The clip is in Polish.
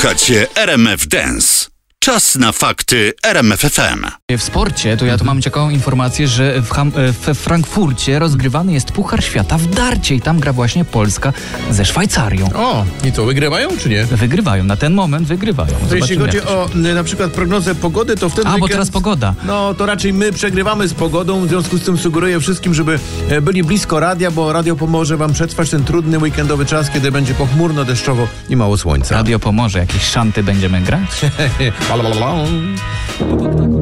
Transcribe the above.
Słuchacie RMF Dance. Czas na fakty RMF FM. W sporcie to ja tu mam ciekawą informację, że we Frankfurcie rozgrywany jest Puchar Świata w darcie i tam gra właśnie Polska ze Szwajcarią. O, i co, wygrywają czy nie? Wygrywają, na ten moment wygrywają. To jeśli chodzi o na przykład prognozę pogody, to wtedy... bo teraz pogoda. No, to raczej my przegrywamy z pogodą, w związku z tym sugeruję wszystkim, żeby byli blisko radia, bo radio pomoże wam przetrwać ten trudny weekendowy czas, kiedy będzie pochmurno, deszczowo i mało słońca. Radio pomoże, jakieś szanty będziemy grać? Lalalala.